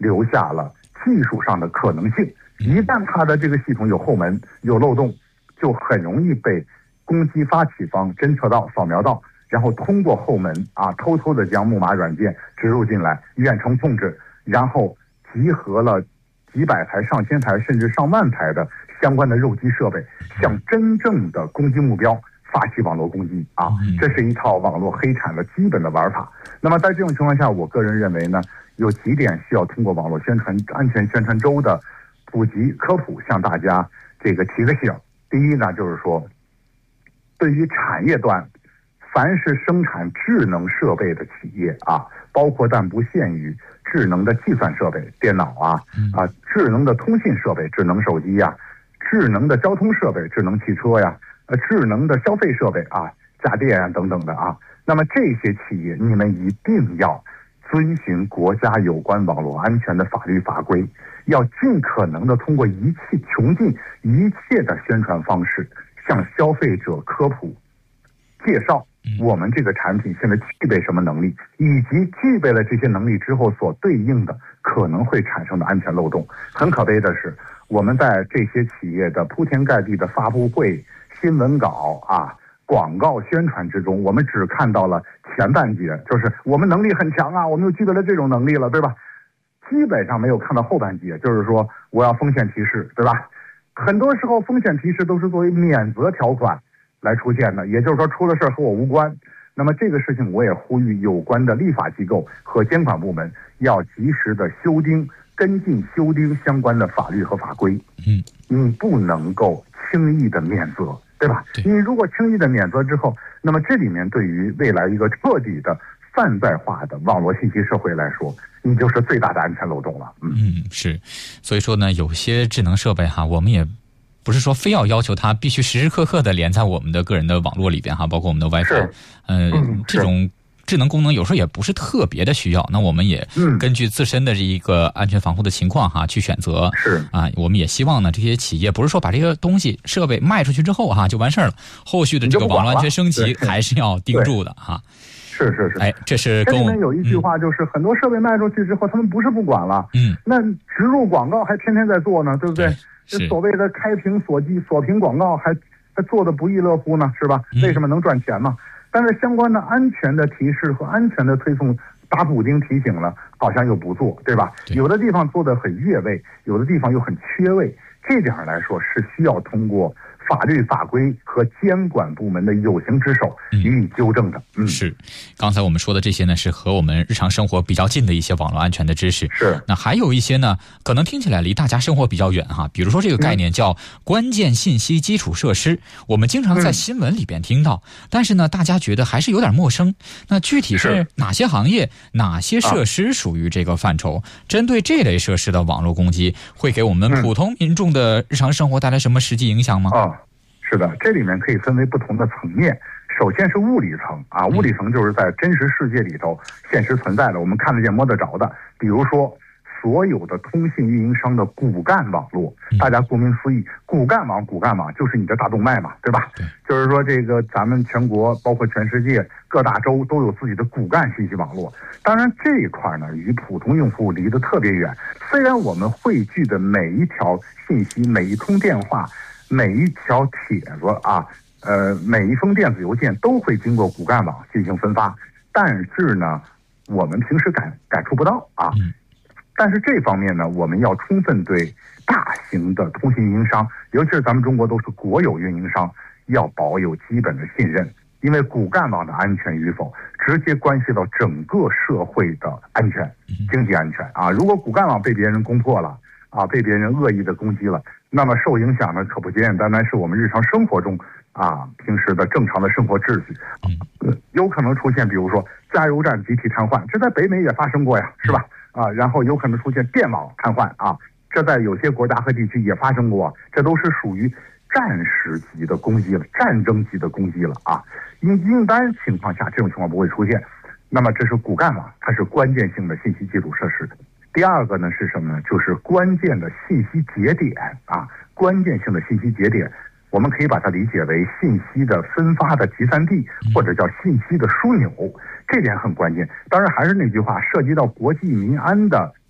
留下了技术上的可能性。一旦它的这个系统有后门有漏洞，就很容易被攻击发起方侦测到扫描到，然后通过后门偷偷的将木马软件植入进来，远程控制，然后集合了几百台上千台甚至上万台的相关的肉鸡设备，向真正的攻击目标发起网络攻击这是一套网络黑产的基本的玩法。那么在这种情况下，我个人认为呢，有几点需要通过网络宣传安全宣传周的普及科普向大家这个提个醒。第一呢，就是说对于产业端凡是生产智能设备的企业包括但不限于智能的计算设备电脑智能的通信设备智能手机智能的交通设备智能汽车智能的消费设备家电等等的那么这些企业你们一定要遵循国家有关网络安全的法律法规，要尽可能的通过穷尽一切的宣传方式向消费者科普介绍我们这个产品现在具备什么能力，以及具备了这些能力之后所对应的可能会产生的安全漏洞。很可悲的是，我们在这些企业的铺天盖地的发布会新闻稿广告宣传之中，我们只看到了前半截，就是我们能力很强我们又具备了这种能力了，对吧？基本上没有看到后半截，就是说我要风险提示，对吧？很多时候风险提示都是作为免责条款来出现的，也就是说出了事和我无关。那么这个事情我也呼吁有关的立法机构和监管部门要及时的跟进修订相关的法律和法规。你不能够轻易的免责，对吧？你如果轻易的免责之后，那么这里面对于未来一个彻底的泛在化的网络信息社会来说，你就是最大的安全漏洞了。 是，所以说呢，有些智能设备我们也不是说非要求它必须时时刻刻的连在我们的个人的网络里边包括我们的 WiFi，这种智能功能有时候也不是特别的需要，那我们也根据自身的这一个安全防护的情况去选择。我们也希望呢，这些企业不是说把这个东西设备卖出去之后就完事儿了，后续的这个网络安全升级还是要盯住的是。 这是这里面有一句话，就是很多设备卖出去之后，他们不是不管了，那植入广告还天天在做呢，对不对？这所谓的开屏锁屏广告还做的不亦乐乎呢，是吧？为什么能赚钱嘛？但是相关的安全的提示和安全的推送打补丁提醒了，好像又不做，对吧？有的地方做得很越位，有的地方又很缺位，这点来说是需要通过法律法规和监管部门的有形之手予以纠正的。 是，刚才我们说的这些呢，是和我们日常生活比较近的一些网络安全的知识。 是， 那还有一些呢，可能听起来离大家生活比较远比如说这个概念叫关键信息基础设施，我们经常在新闻里边听到，但是呢，大家觉得还是有点陌生。那具体是哪些行业、哪些设施属于这个范畴？针对这类设施的网络攻击，会给我们普通民众的日常生活带来什么实际影响吗？ 是的，这里面可以分为不同的层面。首先是物理层物理层就是在真实世界里头现实存在的，我们看得见摸得着的，比如说所有的通信运营商的骨干网络，大家顾名思义，骨干网就是你的大动脉嘛，对吧？就是说这个咱们全国包括全世界各大洲都有自己的骨干信息网络。当然这一块呢，与普通用户离得特别远。虽然我们汇聚的每一条信息、每一通电话、每一条帖子每一封电子邮件都会经过骨干网进行分发，但是呢，我们平时感触不到但是这方面呢，我们要充分对大型的通信运营商，尤其是咱们中国都是国有运营商，要保有基本的信任，因为骨干网的安全与否，直接关系到整个社会的安全、经济安全如果骨干网被别人攻破了被别人恶意的攻击了，那么受影响的可不简简单单是我们日常生活中平时的正常的生活秩序有可能出现，比如说加油站集体瘫痪，这在北美也发生过呀，是吧？然后有可能出现电网瘫痪这在有些国家和地区也发生过，这都是属于战时级的攻击了，战争级的攻击了一般情况下这种情况不会出现。那么这是骨干网，它是关键性的信息基础设施。第二个呢是什么呢？就是关键的信息节点关键性的信息节点，我们可以把它理解为信息的分发的集散地，或者叫信息的枢纽，这点很关键。当然还是那句话，涉及到国计民安的